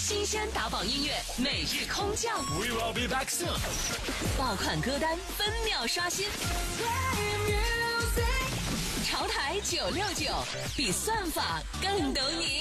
新鲜打榜音乐每日空降 We will be back soon。 爆款歌单分秒刷新。潮台969，比算法更懂你。